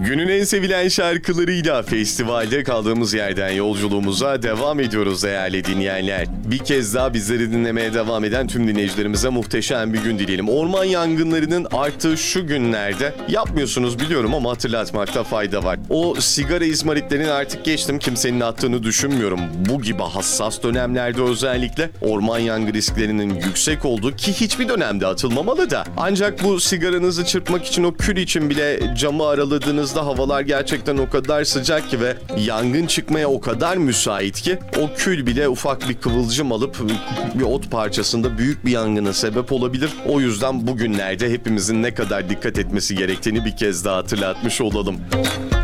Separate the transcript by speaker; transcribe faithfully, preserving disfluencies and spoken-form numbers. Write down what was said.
Speaker 1: Günün en sevilen şarkılarıyla festivalde kaldığımız yerden yolculuğumuza devam ediyoruz değerli dinleyenler. Bir kez daha bizleri dinlemeye devam eden tüm dinleyicilerimize muhteşem bir gün dileyelim. Orman yangınlarının arttığı şu günlerde yapmıyorsunuz biliyorum ama hatırlatmakta fayda var. O sigara izmaritlerini artık geçtim, kimsenin attığını düşünmüyorum. Bu gibi hassas dönemlerde özellikle orman yangın risklerinin yüksek olduğu ki hiçbir dönemde atılmamalı da. Ancak bu sigaranızı çırpmak için o kül için bile camı araladığınızda havalar gerçekten o kadar sıcak ki ve yangın çıkmaya o kadar müsait ki o kül bile ufak bir kıvılcım alıp bir ot parçasında büyük bir yangına sebep olabilir. O yüzden bugünlerde hepimizin ne kadar dikkat etmesi gerektiğini bir kez daha hatırlatmış olalım.